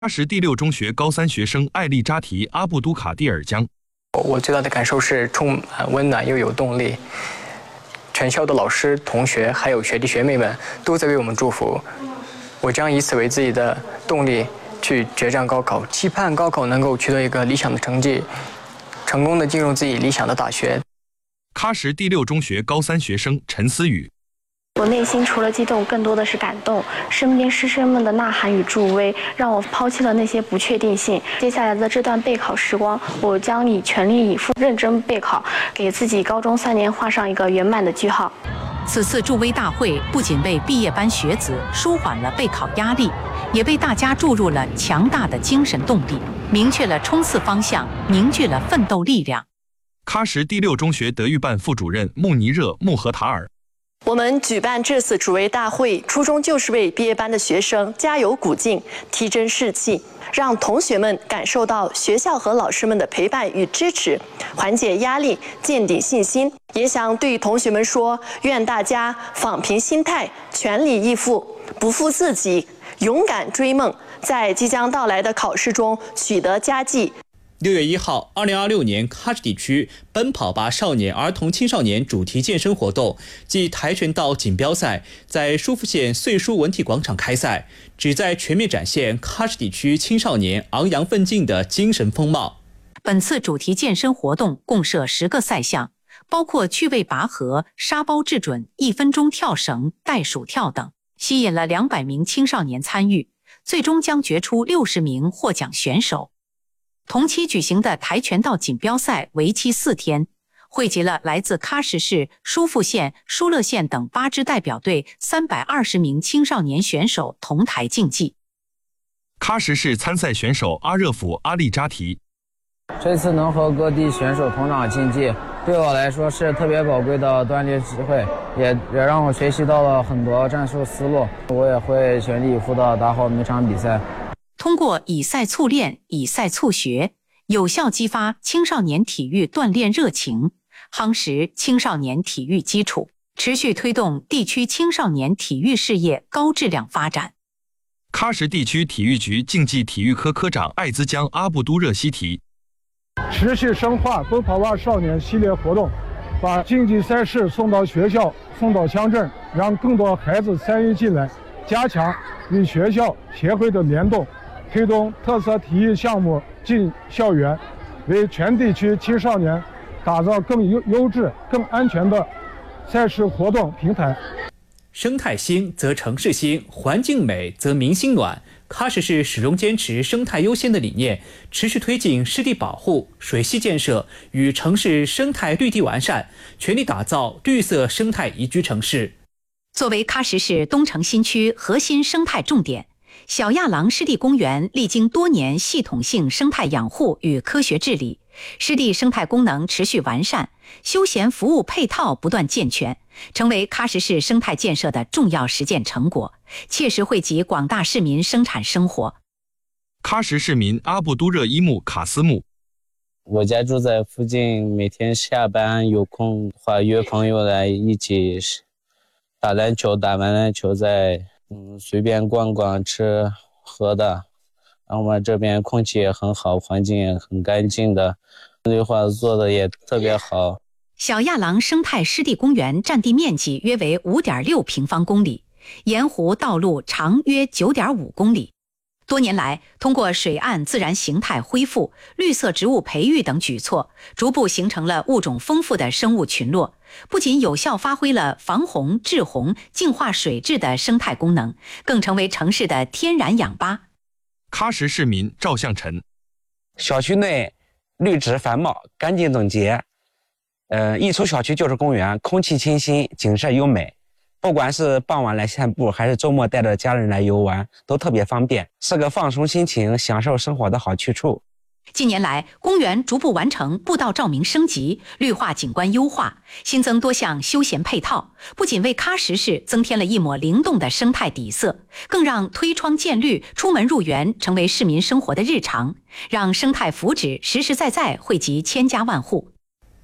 喀什第六中学高3学生艾丽扎提阿布都卡蒂尔江。 我最大的感受是充满温暖又有动力。全校的老师、同学还有学弟学妹们都在为我们祝福。我将以此为自己的动力，去决战高考，期盼高考能够取得一个理想的成绩，成功的进入自己理想的大学。 喀什第六中学高3学生陈思雨。 我内心除了激动，更多的是感动。身边师生们的呐喊与助威，让我抛弃了那些不确定性。接下来的这段备考时光，我将以全力以赴、认真备考，给自己高中3年画上一个圆满的句号。 此次助威大会不仅为毕业班学子舒缓了备考压力，也为大家注入了强大的精神动力，明确了冲刺方向，凝聚了奋斗力量。 喀什第六中学德育办副主任穆尼热·穆合塔尔。 我们举办这次助威大会，初衷就是为毕业班的学生加油鼓劲，提振士气，让同学们感受到学校和老师们的陪伴与支持，缓解压力，建立信心。也想对同学们说，愿大家放平心态，全力以赴，不负自己，勇敢追梦，在即将到来的考试中取得佳绩。 6月1号，2026年喀什地区奔跑吧少年儿童青少年主题健身活动暨跆拳道锦标赛在舒富县岁书文体广场开赛，旨在全面展现喀什地区青少年昂扬奋进的精神风貌。 本次主题健身活动共设10个赛项，包括趣味拔河、沙包制准、1分钟跳绳、袋鼠跳等，吸引了200名青少年参与，最终将决出60名获奖选手。同期举行的跆拳道锦标赛为期4天，汇集了来自喀什市、舒富县、疏勒县等8支代表队320名青少年选手同台竞技。 喀什市参赛选手阿热甫·阿利扎提。 这次能和各地选手同场竞技，对我来说是特别宝贵的锻炼机会，也让我学习到了很多战术思路。我也会全力以赴地打好每场比赛。 通过以赛促练、以赛促学，有效激发青少年体育锻炼热情，夯实青少年体育基础，持续推动地区青少年体育事业高质量发展。 喀什地区体育局竞技体育科科长艾兹江·阿布都热希提。 持续深化奔跑吧少年系列活动，把竞技赛事送到学校、送到乡镇，让更多孩子参与进来，加强与学校协会的联动，推动特色体育项目进校园，为全地区青少年打造更优质、更安全的赛事活动平台。 生态兴则城市兴，环境美则民心暖。喀什市始终坚持生态优先的理念，持续推进湿地保护、水系建设与城市生态绿地完善，全力打造绿色生态宜居城市。 作为喀什市东城新区核心生态重点，小亚郎湿地公园历经多年系统性生态养护与科学治理，湿地生态功能持续完善，休闲服务配套不断健全，成为喀什市生态建设的重要实践成果，切实惠及广大市民生产生活。 喀什市民阿布都热伊木卡斯木。 我家住在附近，每天下班有空的话约朋友来一起打篮球，打完篮球再随便逛逛吃喝的。然后我们这边空气也很好，环境也很干净的，绿化做的也特别好。 小亚郎生态湿地公园占地面积约为 5.6 平方公里，沿湖道路长约 9.5 公里。多年来，通过水岸自然形态恢复、绿色植物培育等举措，逐步形成了物种丰富的生物群落，不仅有效发挥了防洪、治洪、净化水质的生态功能，更成为城市的天然氧吧。 喀什市民赵向晨。 小区内绿植繁茂，干净整洁，一出小区就是公园，空气清新，景色优美。不管是傍晚来散步，还是周末带着家人来游玩，都特别方便，是个放松心情、享受生活的好去处。 近年来，公园逐步完成步道照明升级、绿化景观优化，新增多项休闲配套，不仅为喀什市增添了一抹灵动的生态底色，更让推窗见绿、出门入园成为市民生活的日常，让生态福祉实实在在惠及千家万户。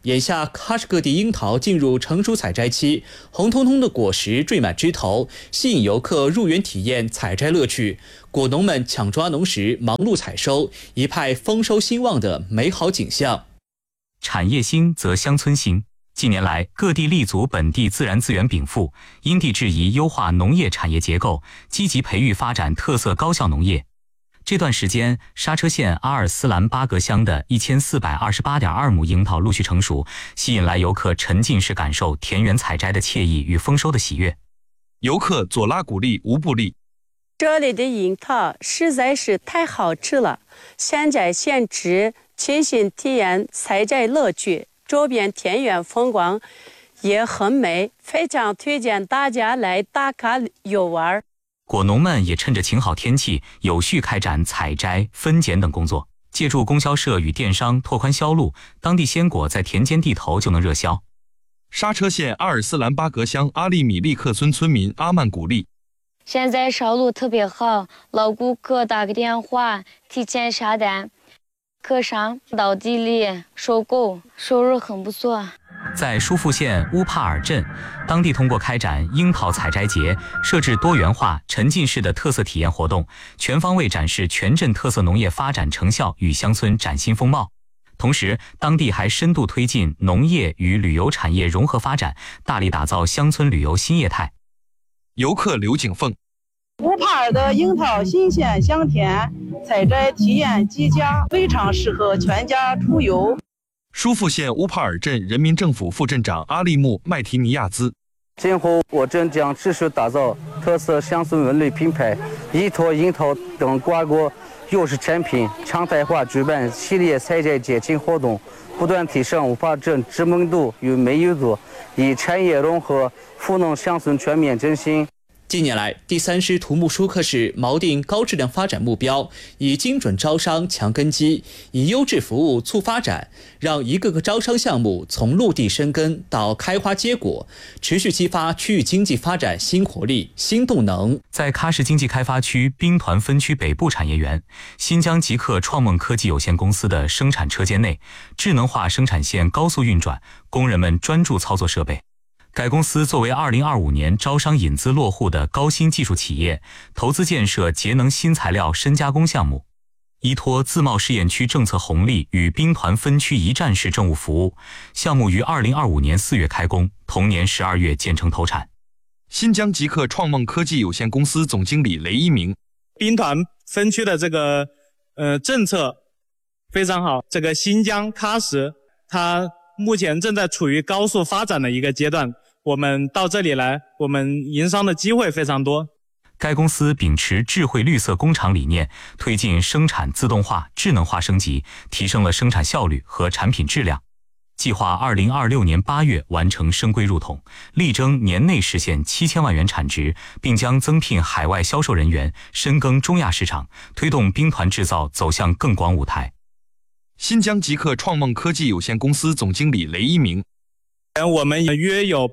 眼下喀什各地樱桃进入成熟采摘期，红彤彤的果实缀满枝头，吸引游客入园体验采摘乐趣。果农们抢抓农时忙碌采收，一派丰收兴旺的美好景象。 产业兴则乡村兴。近年来，各地立足本地自然资源禀赋，因地制宜优化农业产业结构，积极培育发展特色高效农业。这段时间，刹车县阿尔斯兰巴格乡的1428.2亩樱桃陆续成熟，吸引来游客沉浸式感受田园采摘的惬意与丰收的喜悦。 游客左拉鼓励无不利。 这里的樱桃实在是太好吃了，现摘现吃，亲身体验采摘乐趣，周边田园风光也很美，非常推荐大家来打卡游玩。 果农们也趁着晴好天气，有序开展采摘、分拣等工作，借助供销社与电商拓宽销路，当地鲜果在田间地头就能热销。 刹车县阿尔斯兰巴格乡阿利米利克村村民阿曼鼓励。 现在销路特别好，老顾客打个电话提前下单，客商到地里收购，收入很不错。 在舒富县乌帕尔镇，当地通过开展樱桃采摘节，设置多元化、沉浸式的特色体验活动，全方位展示全镇特色农业发展成效与乡村崭新风貌。同时，当地还深度推进农业与旅游产业融合发展，大力打造乡村旅游新业态。 游客刘景凤。 乌帕尔的樱桃新鲜香甜，采摘体验极佳，非常适合全家出游。 舒富县乌帕尔镇人民政府副镇长阿利木麦提尼亚兹。 今后我镇将持续打造特色乡村文旅品牌，依托樱桃等瓜果优势产品，常态化举办系列采摘节庆活动，不断提升乌帕镇知名度与美誉度，以产业融合赋能乡村全面振兴。 近年来，第3师土木疏课室锚定高质量发展目标，以精准招商强根基，以优质服务促发展，让一个个招商项目从陆地生根到开花结果，持续激发区域经济发展新活力、新动能。 在喀什经济开发区兵团分区北部产业园，新疆极客创梦科技有限公司的生产车间内，智能化生产线高速运转，工人们专注操作设备。该公司作为2025年招商引资落户的高新技术企业，投资建设节能新材料深加工项目，依托自贸试验区政策红利与兵团分区一站式政务服务，项目于2025年4月开工，同年12月建成投产。 新疆极客创梦科技有限公司总经理雷一鸣。 兵团分区的这个政策非常好，这个新疆喀什它目前正在处于高速发展的一个阶段，我们到这里来，我们营商的机会非常多。 该公司秉持智慧绿色工厂理念，推进生产自动化、智能化升级，提升了生产效率和产品质量。计划2026年8月完成生规入统，力争年内实现7000万元产值，并将增聘海外销售人员，深耕中亚市场，推动兵团制造走向更广舞台。 新疆极客创梦科技有限公司总经理雷一鸣。 我们约有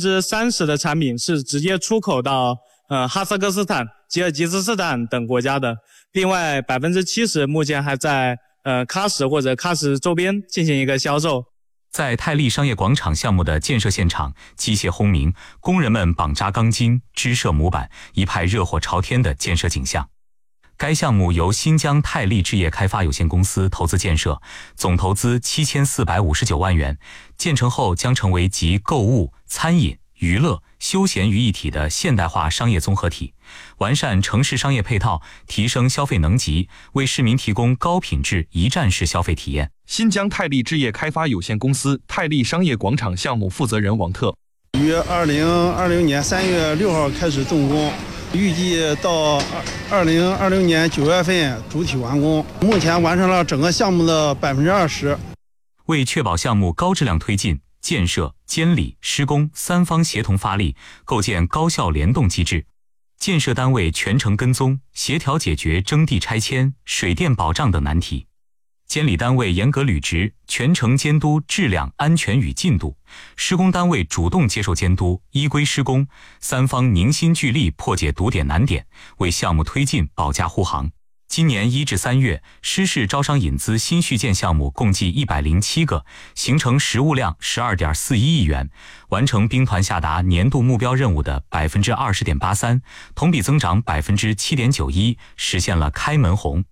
30%的产品是直接出口到哈萨克斯坦、吉尔吉斯斯坦等国家的，另外70%目前还在喀什或者喀什周边进行一个销售。 在泰利商业广场项目的建设现场，机械轰鸣，工人们绑扎钢筋、支设模板，一派热火朝天的建设景象。该项目由新疆泰利置业开发有限公司投资建设，总投资7459万元。建成后将成为集购物、餐饮、娱乐、休闲于一体的现代化商业综合体，完善城市商业配套，提升消费能级，为市民提供高品质一站式消费体验。 新疆泰利置业开发有限公司泰利商业广场项目负责人王特。 于2020年3月6号开始动工，预计到2020年9月份主体完工，目前完成了整个项目的20%。 为确保项目高质量推进，建设、监理、施工三方协同发力，构建高效联动机制。建设单位全程跟踪，协调解决征地拆迁、水电保障等难题。监理单位严格履职，全程监督质量、安全与进度；施工单位主动接受监督，依规施工。三方凝心聚力，破解堵点难点，为项目推进保驾护航。 今年1至3月，施市招商引资新续建项目共计107个，形成实物量12.41亿元，完成兵团下达年度目标任务的20.83%，同比增长7.91%，实现了开门红。